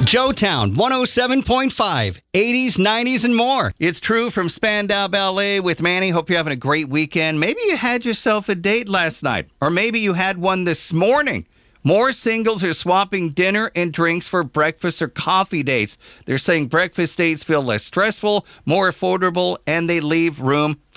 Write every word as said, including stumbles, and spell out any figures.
Joetown one oh seven point five, eighties, nineties, and more. It's True from Spandau Ballet with Manny. Hope you're having a great weekend. Maybe you had yourself a date last night, or maybe you had one this morning. More singles are swapping dinner and drinks for breakfast or coffee dates. They're saying breakfast dates feel less stressful, more affordable, and they leave room